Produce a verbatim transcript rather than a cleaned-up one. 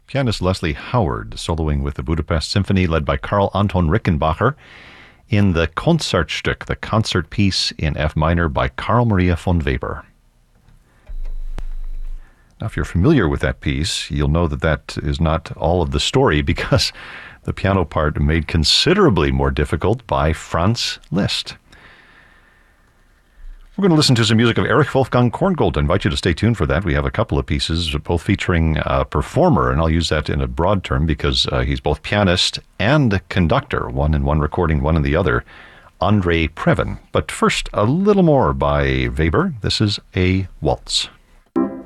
Pianist Leslie Howard soloing with the Budapest Symphony led by Karl Anton Rickenbacher in the Concertstück, the concert piece in F minor by Carl Maria von Weber. Now, if you're familiar with that piece, you'll know that that is not all of the story because the piano part made considerably more difficult by Franz Liszt. We're going to listen to some music of Erich Wolfgang Korngold. I invite you to stay tuned for that. We have a couple of pieces, both featuring a performer, and I'll use that in a broad term because uh, he's both pianist and conductor, one in one recording, one in the other, Andrei Previn. But first, a little more by Weber. This is a waltz.